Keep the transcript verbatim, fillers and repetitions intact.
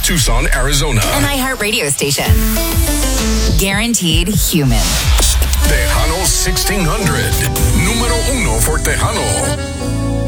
Tucson, Arizona. An iHeart radio station. Guaranteed human. Tejano sixteen hundred. Número uno for Tejano.